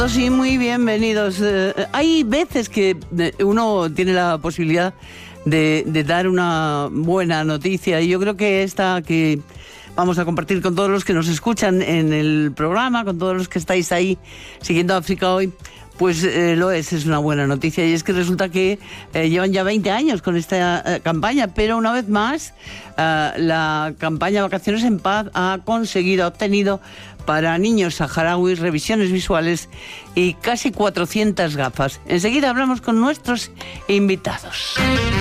Sí, muy bienvenidos. Hay veces que uno tiene la posibilidad de dar una buena noticia, y yo creo que esta que vamos a compartir con todos los que nos escuchan en el programa, con todos los que estáis ahí siguiendo África Hoy, pues es una buena noticia, y es que resulta que llevan ya 20 años con esta campaña, pero una vez más la campaña Vacaciones en Paz ha obtenido para niños saharauis revisiones visuales y casi 400 gafas. Enseguida hablamos con nuestros invitados.